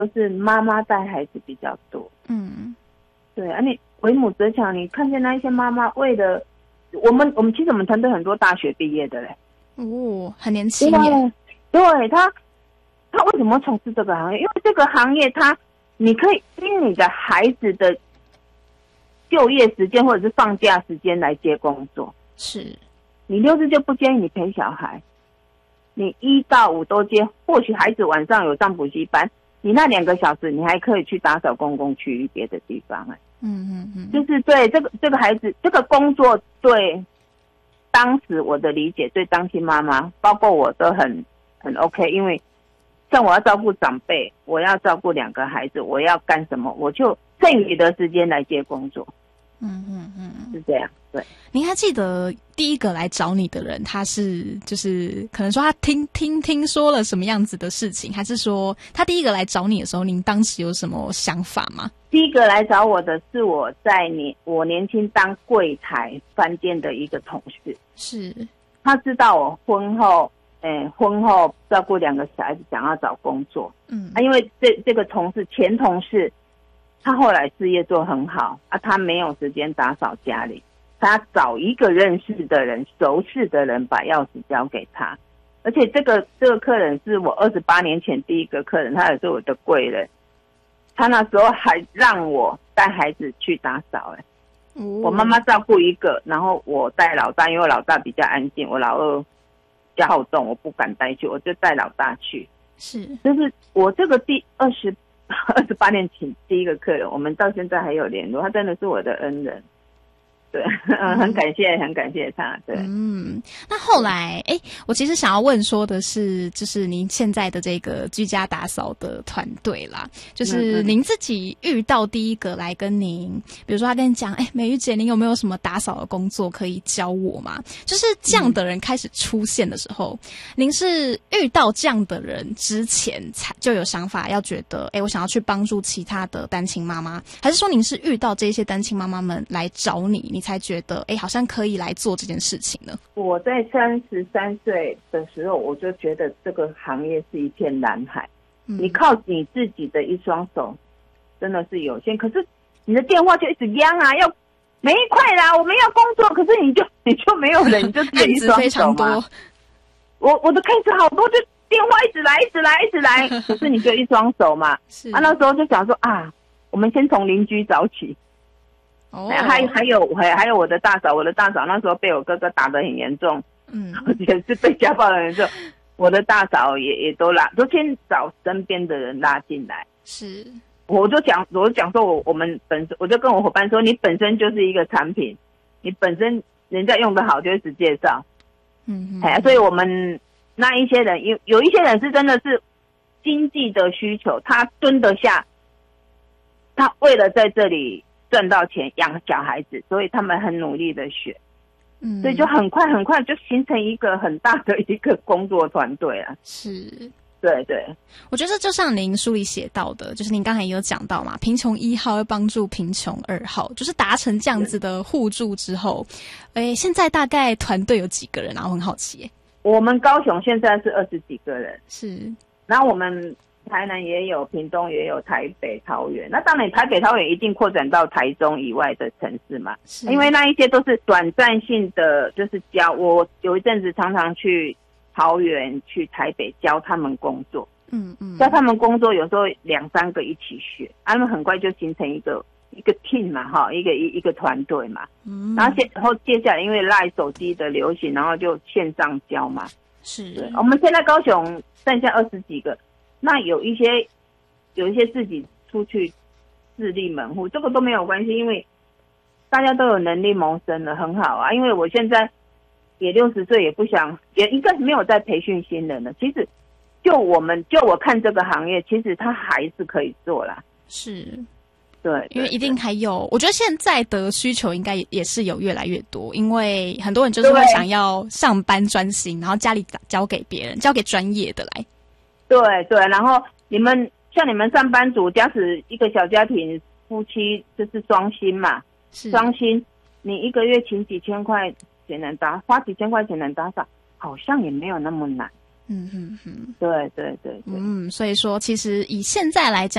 都是妈妈带孩子比较多。对啊，你为母则强，你看见那一些妈妈为了我们其实我们团队很多大学毕业的嘞。 很年轻耶。 对，他为什么从事这个行业？因为这个行业你可以因你的孩子的就业时间或者是放假时间来接工作。 是， 你6日就不建议你陪小孩，你1到5都接，或许孩子晚上有上补习班，你那2个小时你还可以去打扫公共区域别的地方。就是对这个孩子这个工作，对当时我的理解，对单亲妈妈包括我都很 OK， 因为像我要照顾长辈，我要照顾2个孩子，我要干什么，我就剩余的时间来接工作。是这样。对， 您还记得第一个来找你的人，他是就是可能说他听说了什么样子的事情，还是说他第一个来找你的时候，您当时有什么想法吗？ 第一个来找我的是我我年轻当柜台饭店的一个同事。 是， 他知道我婚后照顾2个小孩子，想要找工作。因为这个前同事，他后来事业做很好啊，他没有时间打扫家里，他找一个认识的人、熟识的人把钥匙交给他。而且这个客人是我28年前第一个客人，他也是我的贵人。他那时候还让我带孩子去打扫。我妈妈照顾一个，然后我带老大，因为我老大比较安静，我老二比较好动，我不敢带去，我就带老大去。 是， 就是我这个第28年前第一个客人，我们到现在还有联络，他真的是我的恩人。对，很感谢他。对， 那后来，我其实想要问说的是，就是您现在的这个居家打扫的团队啦，就是您自己遇到第一个来跟您，比如说他跟你讲，美玉姐，您有没有什么打扫的工作可以教我吗？就是这样的人开始出现的时候，您是遇到这样的人之前才就有想法，要觉得，我想要去帮助其他的单亲妈妈，还是说您是遇到这些单亲妈妈们来找你才觉得好像可以来做这件事情呢？ 我在33岁的时候，我就觉得这个行业是一片蓝海。你靠你自己的一双手真的是有限，可是你的电话就一直央啊，要没快啦，我们要工作，可是你就没有人，你就只有一双手嘛。案子非常多，我的 case 好多，就电话一直来，可是你就一双手嘛。那时候就想说我们先从邻居找起。还有我的大嫂，那时候被我哥哥打得很严重，也是被家暴的严重。我的大嫂也都先找身边的人拉进来。 是， 我就讲说我就跟我伙伴说，你本身就是一个产品，你本身人家用得好就一直介绍。所以我们那一些人有一些人是真的是经济的需求，他蹲得下，他为了在这里赚到钱养小孩子，所以他们很努力的学。所以就很快就形成一个很大的一个工作团队啊。 是， 对， 我觉得就像您书里写到的，就是您刚才也有讲到嘛，贫穷1号要帮助贫穷2号，就是达成这样子的互助之后，现在大概团队有几个人啊？我很好奇。 我们高雄现在是20几个人。 是， 然后我们台南也有，屏东也有，台北、桃园。那当然台北、桃园一定扩展到台中以外的城市嘛，因为那一些都是短暂性的，就是教。我有一阵子常常去桃园、去台北教他们工作。教他们工作，有时候2、3个一起学，他们很快就形成一个 team 嘛，一个团队嘛。然后接下来因为LINE手机的流行，然后就线上教嘛。 是， 对，我们现在高雄剩下20几个。那有一些自己出去自立门户，这个都没有关系，因为大家都有能力谋生了，很好啊。因为我现在也60岁，也不想，也应该没有在培训新人了。其实就我看这个行业，其实他还是可以做啦。 是， 对， 因为一定还有，我觉得现在的需求应该也是有越来越多，因为很多人就是会想要上班专心，然后家里交给别人，交给专业的来。 对，然后像你们上班族，假使一个小家庭夫妻就是双薪嘛，双薪，你一个月请几千块钱能花几千块钱能打扫，好像也没有那么难。 对对对对。 所以说其实以现在来讲